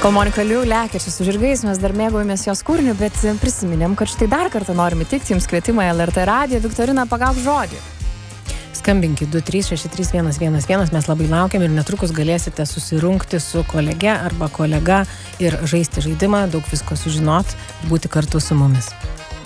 Kol Monika Liu lekia čia su žirgais, mes dar mėgaujamės jos kūriniu, bet prisiminėm, kad štai dar kartą norime įteikti jums kvietimą LRT radiją. Viktorina, pagauk žodį. Skambinkit 2366111, mes labai laukiam ir netrukus galėsite susirungti su kolege arba kolega ir žaisti žaidimą, daug visko sužinot, būti kartu su mumis.